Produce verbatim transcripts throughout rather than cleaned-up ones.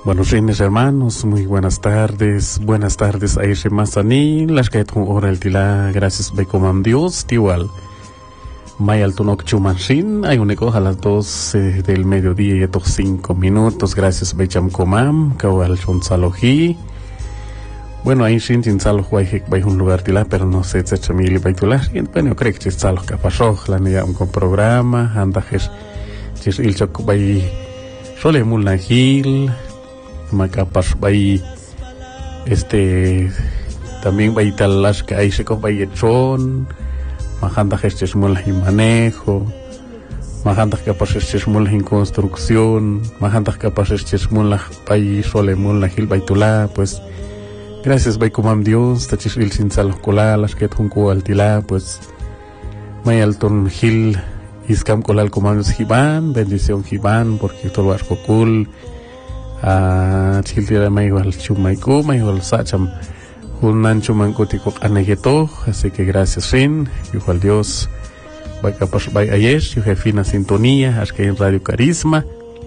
Buenos días, hermanos, muy buenas tardes, buenas tardes a ese Mazaní, las que con hora el tila, gracias be comam Dios, igual. Mayal tunok chumanshin, hay un eco a las doce del mediodía y estos cinco minutos, gracias be cham comam, kawal chon saloji. Bueno, ahí sin sin salo huayek bay un lugar tila, pero no sé si es mi baitular, y bueno, creo que es salo que pasó, la niña un programa, andajes, si es il chok bay, sole mulnahil. Macapas bay este también bay talas que ahí se con bay echón majanda gestes mulas y manejo majanda capas gestes mulas en construcción majanda capas gestes mulas bay sole mulas gil bay tula pues gracias bay comam Dios tachis il sin salos colalas que tunco altila pues may alton gil iskam colal comam Dios jiban bendición jiban porque todo arco cool a chiltira may wal chumayko may wal sacham hunan chumankotiko anegeto, así que gracias fin igual Dios vai capaz vai ayer yo fina sintonía es que en Radio Carisma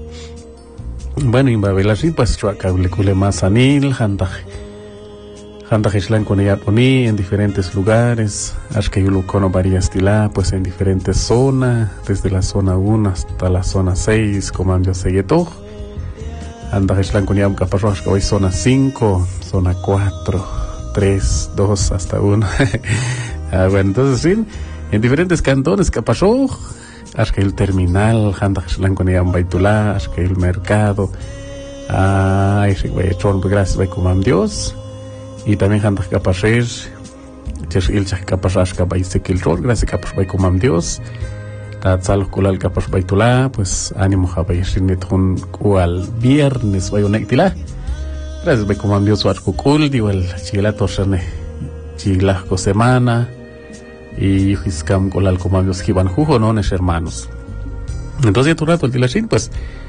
bueno en Babelashi pues chuacable cule más anil handa handa islan con ella poni en diferentes lugares es que yo lo cono varias tila pues en diferentes zonas desde la zona uno hasta la zona seis comando segueto anda islan con yam caparros que hoy zona cinco, zona cuatro, tres, dos hasta uno. ah, bueno, entonces sí, en diferentes cantones que pasó, hasta el terminal, anda islan con yam baitulá, hasta el mercado, ah, ese güey, chon, gracias, güey, comam Dios, y también anda caparrer, ches il chas caparras que vai se que el chon, gracias, capas, güey, comam Dios. Tatzal kulal kapas baitula pues ánimo habay sinit hun kual viernes bayo nektila gracias be comam Dios war kukul diwal chila torsane chila ko semana y hiskam kulal comam Dios kiban jujo no nes hermanos entonces tu rato el dilashin pues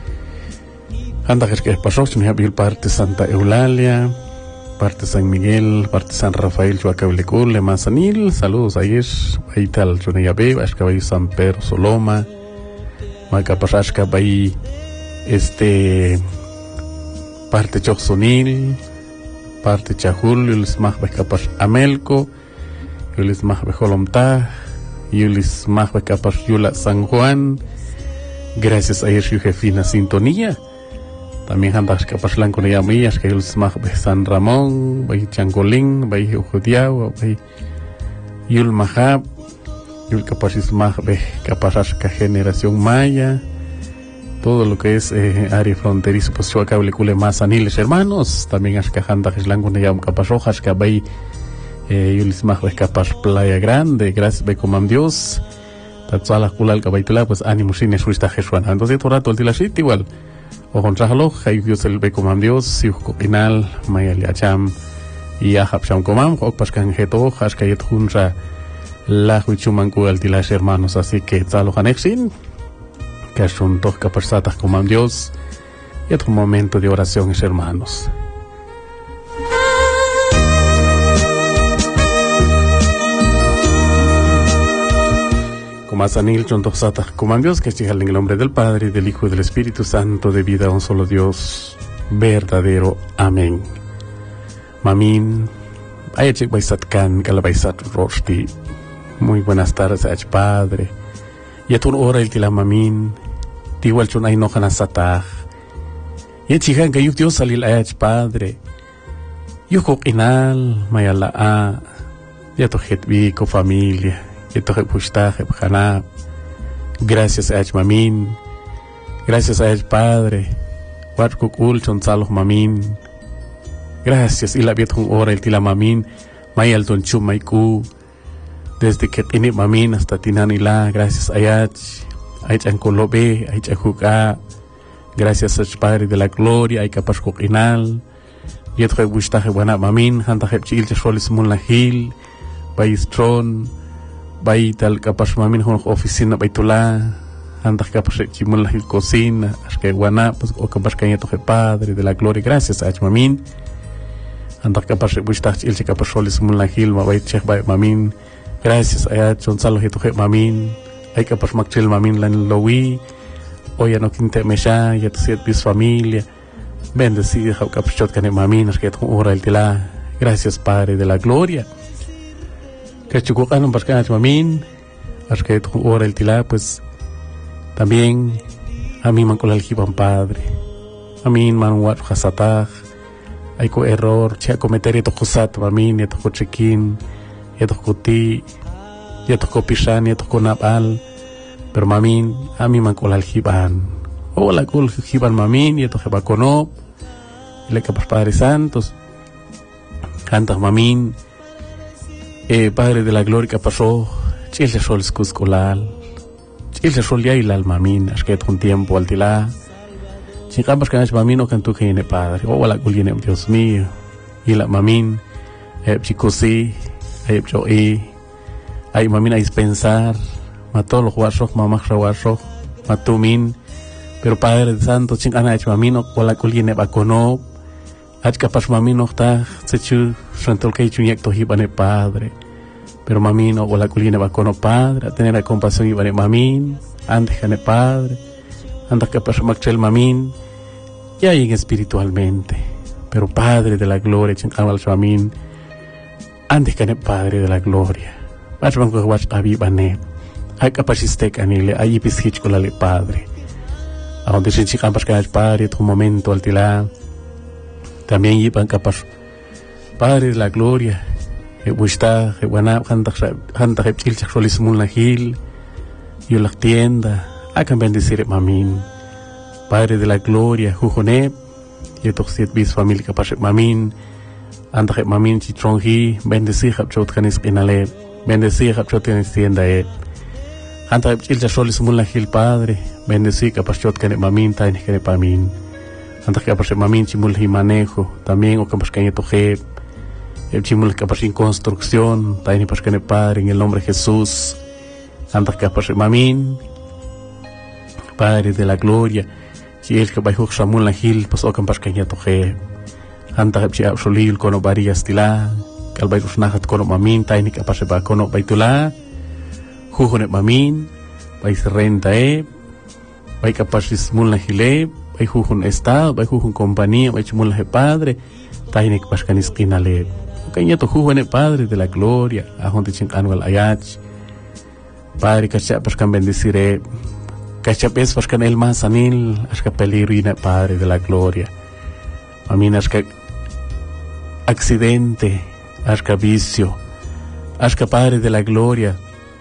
anda que pasó sin habil parte Santa Eulalia parte San Miguel, parte San Rafael, Chuacablecul, Lemanzanil, saludos ayer, ahí tal, Chuneyabe, Ashkabay San Pedro Soloma, Macapashashka Bay, este, parte Choxonil, parte Chahul, Yulis Mahbe Capash Amelco, Yulis Mahbe Jolomta, Yulis Mahbe Capash Yula San Juan, gracias ayer, su jefina sintonía. También andas capaz lan con ella mías que el smag de San Ramón, bay Changolín, bay Ujudiao, bay Yul Mahab, Yul capaz smag de capaz que generación maya, todo lo que es eh, área fronterizo pues yo acabo le cule más aniles hermanos, también as que andas lan con ella capaz rojas que bay Yul smag de capaz Playa Grande, gracias bay comam Dios, tatzala culal que bay tula pues ánimo sin suista Jesuana, entonces todo rato el tilasit igual. O contrajalo, hay Dios el be comam Dios, si final, mayali acham, y ahap cham comam, o pascan jeto, haskayet hunra, la huichumanku al tilas hermanos, así que tzalo hanexin, que es un toque pasatas comam Dios, y otro momento de oración, hermanos. Mazanil Chontoxata, comam Dios que esté en el nombre del Padre, del Hijo y del Espíritu Santo, de vida a un solo Dios verdadero. Amén. Mamin, ayachik baisatkan, kalabaisat rosti. Muy buenas tardes, ayach Padre. Y a tu hora el tila mamin, tigual chun ay no hanasatah. Y achikan que yuk Dios salil ayach Padre. Yukok inal, mayala a, ya to hetbi ko familia. Gracias a Ech Mamin, gracias a Ech Padre, Huarcukul Chonzalo Mamin, gracias y la vietun hora el tila Mamin, Mayal Ton Chumaiku, desde que tiene Mamin hasta Tinanila, gracias a Ech, a Ech Ancolobe, a Ech Ajuka, gracias a Ech Padre de la Gloria, a Ech Inal, Yetwe Bushtaje Buena Mamin, Hanta Hepchil Chesholis Munlahil, Baistron, bay tal capaz mamin con oficina baitula andas capaz chimul la cocina es que guana pues o capaz que toque Padre de la Gloria gracias a mamin andas capaz bustas el capaz solis mun la hilma bay chek bay mamin gracias a chonsalo que toque mamin hay capaz makchil mamin lan lowi o ya no quinte mesha ya tu siet bis familia Bendecir, Jaucapachot, Cane Mamin, Ashket, Ora el Tila. Gracias, Padre de la Gloria. Cachucucan, Pascach Mamin, Ashket, Ora el Tila, pues también a mí man colal Jiban Padre. A mí man wat Hasataj. Hay co error, chia cometer eto Josat, Mamin, eto Cochequín, eto Coti, eto Copishan, eto Conabal. Pero Mamin, a mí man colal Jiban. O la col Jiban Mamin, eto Jebaconop. Le capas Padre Santos, cantas Mamin, eh, Padre de la Gloria que pasó, chile sol escuscolal, chile sol ya y la Mamin, es que un tiempo al tilá, si capas que Mamin o cantu que viene Padre, o la col viene Dios mío, y la Mamin, eh, chicos sí, eh, yo eh, hay Mamin a dispensar, mató los guarros, mamá guarros, mató min, pero Padre Santo, chingana hecho Mamin o la col viene bacono. Hach capaz mamino está se chu frente al que chuñek to hibane Padre, pero mamino o la culina va con Padre, a tener la compasión ibane mamin, antes que Padre, antes capaz machel mamin, y ahí espiritualmente, pero Padre de la Gloria, chingamal mamin, antes que Padre de la Gloria, vas van con wach abibane, hay capaz istek anile, ahí pischich con la Padre, a donde se chicapas que Padre, tu momento al tilá. También iban capaz Padre de la Gloria, que gusta, que buena, hanta hanta que chil sexualismo la gil, y la tienda, hagan bendecir mamin. Padre de la Gloria, jujone, y toxiet bis familia capaz mamin, anta que mamin chitrongi, bendecir capchot canis inale, bendecir capchot canis tienda e. Anta que chil sexualismo la gil Padre, bendecir capaz chot canis mamin, tain que pamin. Antes que aparece mamin chimul y manejo, también o capaz que toje, el chimul capaz en construcción, también capaz que Padre en el nombre de Jesús. Antes que aparece mamin, Padre de la Gloria, si el que va a jugar Samuel la Gil, pues o capaz que toje. Antes que absolil con varias tila, que al bairro nahat con mamin, también capaz que va con baitula, jugo mamin, vais renta e, vai capaz que Samuel la Gile. Hay jujun estado, hay jujun compañía, hay chumul de Padre, tainek pascanis kinale. Kanya to jujun Padre de la Gloria, a honte ching anual ayach. Padre kachap pascan bendecire, kachap es pascan el mansanil, asca peligro Padre de la Gloria. Mamina asca accidente, asca vicio, asca Padre de la Gloria.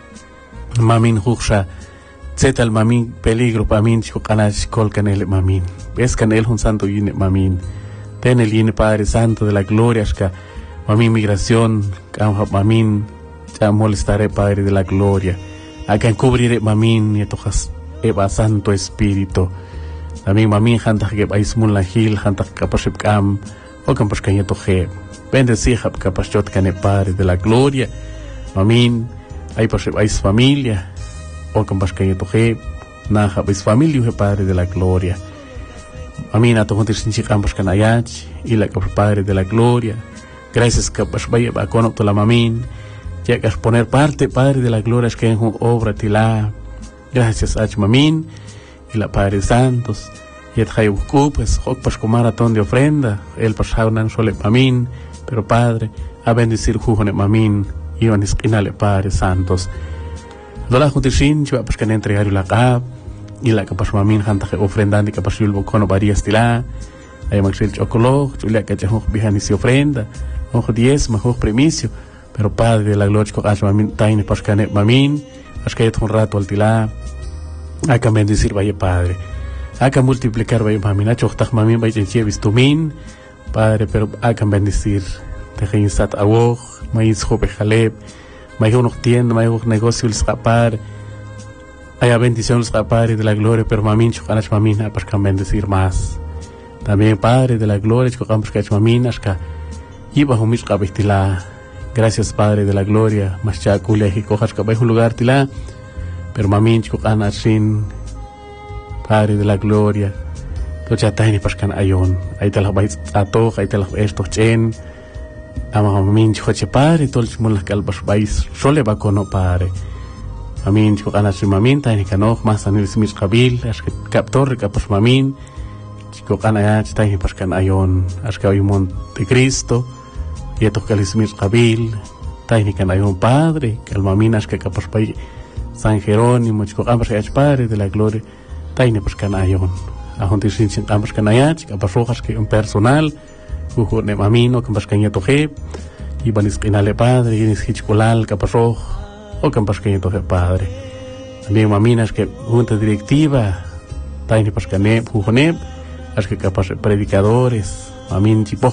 Mamin jujsa. Zetal mamin peligro pamin chukanash kol canel mamin. Es canel un santo yine mamin. Ten el yine Padre Santo de la Gloria ska mamin migración kamha mamin ya molestaré Padre de la Gloria. Acá cubriré mamin y tojas eva Santo Espíritu. También mamin hanta que vais mun la gil hanta kapaship kam o kampash kanya toje. Bendecir hab kapashot kane Padre de la Gloria. Mamin hay pasip vais familia. O capaz que toje na habis familia Padre de la Gloria. Amina to juntos sin chicambos canayach y la Padre de la Gloria. Gracias capaz vaya a cono to la mamin. Ya que poner parte Padre de la Gloria es que en obra tila. Gracias a mamin y la Padre Santos. Y el jaibuku pues hok como maratón de ofrenda. El pasaunan sole mamin, pero Padre a bendecir jujone mamin y van esquinale Padre Santos. Dola jutishin chua pues que entregar la cap y la capaz mamin hanta que ofrenda ni capaz yulbo cono varias tila hay maxil chocolo chulia que chahoj bihan y ofrenda ojo diez mejor premicio pero Padre de la Gloria con mamin taine pues que mamin es que un rato al tila acá bendecir vaya Padre acá multiplicar vaya mamin a chochtach mamin vaya chevis tumin Padre pero acá bendecir te reinsat awoj mais jope jaleb hay unos tiendas, hay unos negocios escapar, hay bendiciones escapar de la Gloria, pero mamin chocanas mamina para que bendecir más. También Padre de la Gloria, chocamos que maminas que iba a un mismo cabestila. Gracias Padre de la Gloria, más chacule y cojas que vais un lugar tila, pero mamin chocanas sin Padre de la Gloria. Lo chatain y pascan ayon, ahí te las vais a todos, ahí te las estos chen. Ama mamin choche Padre, todo el chimul las calvas vais, sole va con Padre. Mamin chocanas sin mamin, taini canoch, más anil simis cabil, as que captor, capas mamin, chico canayach taini pascan ayon ashka hay Monte Cristo y estos calismir cabil taini can ayon padre calmaminas que capaz pay San Jerónimo chico ambas que padre de la gloria taini pascan ayon a honti sin ambas canayach capaz rojas que un personal ujo ne mamino capaz cañeto je y banis quinale padre y nis hichcolal capaz roj o capaz cañeto je padre también maminas que junta directiva taini pascaneb ujo neb as que capaz predicadores, a mí